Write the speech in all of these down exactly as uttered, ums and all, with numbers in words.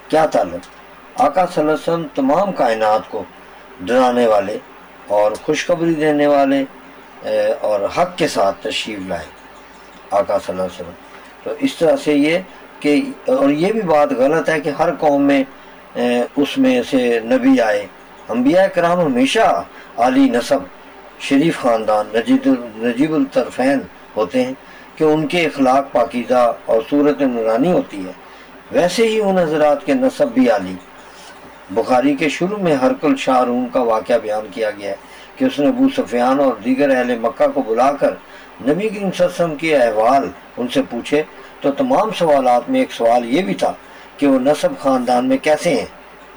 کیا تعلق؟ آقا صلی اللہ علیہ وسلم تمام کائنات کو ڈرانے والے اور خوشخبری دینے والے اور حق کے ساتھ تشریف لائے آقا صلی اللہ علیہ وسلم. تو اس طرح سے یہ کہ اور یہ بھی بات غلط ہے کہ ہر قوم میں اس میں سے نبی آئے. انبیاء کرام ہمیشہ عالی نسب، شریف خاندان، نجیب نجیب الطرفین ہوتے ہیں کہ ان کے اخلاق پاکیزہ اور صورت نورانی ہوتی ہے. ویسے ہی ان حضرات کے نسب بھی عالی. بخاری کے شروع میں ہرقل شاہ روم کا واقعہ بیان کیا گیا ہے کہ اس نے ابو سفیان اور دیگر اہل مکہ کو بلا کر نبی کریم صلی اللہ علیہ وسلم کے احوال ان سے پوچھے. تو تمام سوالات میں ایک سوال یہ بھی تھا کہ وہ نسب خاندان میں کیسے ہیں.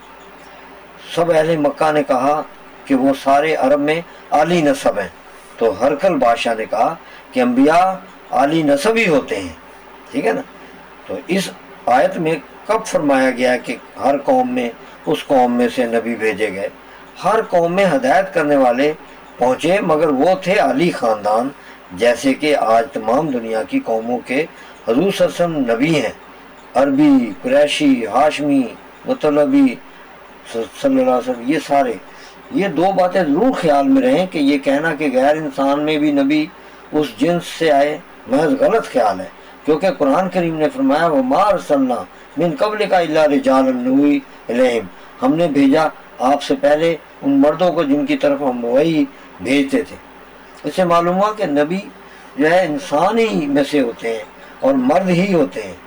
سب اہل مکہ نے کہا کہ وہ سارے عرب میں عالی نسب ہیں. تو ہرقل بادشاہ نے کہا کہ انبیاء عالی نسب ہی ہوتے ہیں. ٹھیک ہے نا. تو اس آیت میں کب فرمایا گیا کہ ہر قوم میں اس قوم میں سے نبی بھیجے گئے؟ ہر قوم میں ہدایت کرنے والے پہنچے، مگر وہ تھے عالی خاندان، جیسے کہ آج تمام دنیا کی قوموں کے حضور صلی اللہ علیہ وسلم نبی ہیں. عربی، قریشی، ہاشمی، مطلبی صلی اللہ علیہ وسلم، یہ سارے. یہ دو باتیں ضرور خیال میں رہیں کہ یہ کہنا کہ غیر انسان میں بھی نبی اس جنس سے آئے محض غلط خیال ہے، کیونکہ قرآن کریم نے فرمایا وَمَا أَرْسَلْنَا مِن قَبْلِكَ إِلَّا رِجَالًا نُوحِي إِلَيْهِمْ. ہم نے بھیجا آپ سے پہلے ان مردوں کو جن کی طرف ہم وہی بھیجتے تھے. اس سے معلوم ہوا کہ نبی جو ہے انسان ہی میں سے ہوتے ہیں اور مرد ہی ہوتے ہیں.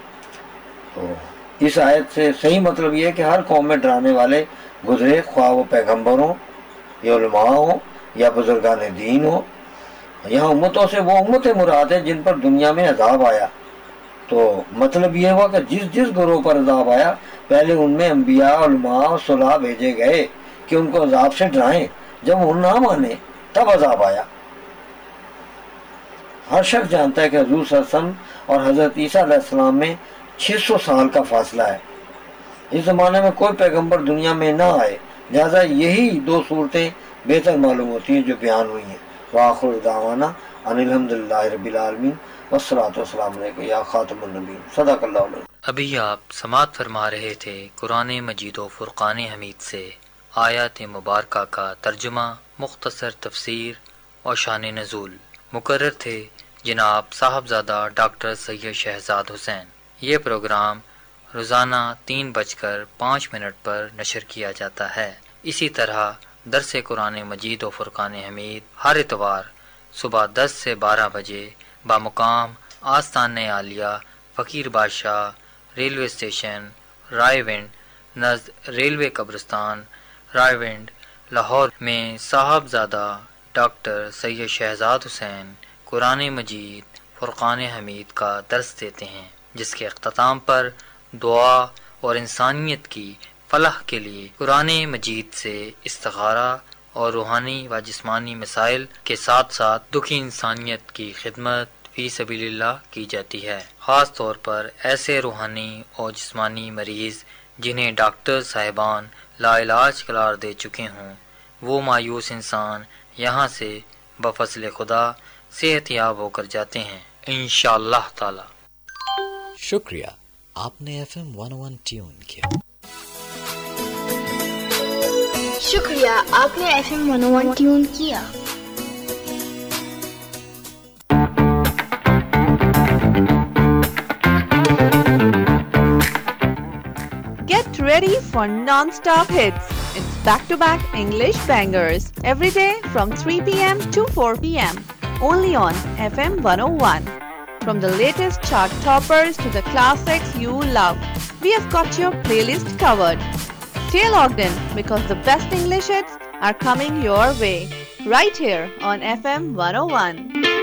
تو اس آیت سے صحیح مطلب یہ ہے کہ ہر قوم میں ڈرانے والے گزرے، خواہ وہ پیغمبر ہوں یا علماء ہوں یا بزرگان دین ہوں. یہاں امتوں سے وہ امتیں مراد ہے جن پر دنیا میں عذاب آیا. تو مطلب یہ ہوا کہ جس جس گروہ پر عذاب آیا پہلے ان میں انبیاء، علماء اور صلح بھیجے گئے کہ ان کو عذاب سے ڈرائیں. جب وہ نہ مانے تب عذاب آیا. ہر شخص جانتا ہے کہ حضور صلی اللہ علیہ وسلم اور حضرت عیسیٰ علیہ السلام میں چھ سو سال کا فاصلہ ہے. اس زمانے میں کوئی پیغمبر دنیا میں نہ آئے، لہذا یہی دو صورتیں بہتر معلوم ہوتی ہیں جو بیان ہوئی ہیں. وآخر دعوانا ان الحمد للہ رب العالمین والصلاۃ والسلام علیکم یا خاتم النبیین. صدق اللہ علیہ. ابھی آپ سماعت فرما رہے تھے قرآن مجید و فرقان حمید سے آیات مبارکہ کا ترجمہ، مختصر تفسیر اور شان نزول. مقرر تھے جناب صاحبزادہ ڈاکٹر سید شہزاد حسین. یہ پروگرام روزانہ تین بج کر پانچ منٹ پر نشر کیا جاتا ہے. اسی طرح درس قرآن مجید و فرقان حمید ہر اتوار صبح دس سے بارہ بجے بامقام آستان عالیہ فقیر بادشاہ، ریلوے اسٹیشن رائے ونڈ نزد ریلوے قبرستان رائے ونڈ لاہور میں صاحبزادہ ڈاکٹر سید شہزاد حسین قرآن مجید فرقان حمید کا درس دیتے ہیں، جس کے اختتام پر دعا اور انسانیت کی فلاح کے لیے قرآن مجید سے استخارہ اور روحانی و جسمانی مسائل کے ساتھ ساتھ دکھی انسانیت کی خدمت فی سبیل اللہ کی جاتی ہے. خاص طور پر ایسے روحانی اور جسمانی مریض جنہیں ڈاکٹر صاحبان لا علاج قرار دے چکے ہوں، وہ مایوس انسان یہاں سے بفضل خدا صحت یاب ہو کر جاتے ہیں انشاءاللہ تعالی. شکریہ، آپ نے F M one one tune کیا. شکریہ، آپ نے F M one one tune کیا. Get ready for non-stop hits. It's back-to-back English bangers every day from three p.m. to four p.m. only on F M one oh one. From the latest chart toppers to the classics you love, we have got your playlist covered. Stay logged in because the best English hits are coming your way right here on F M one oh one.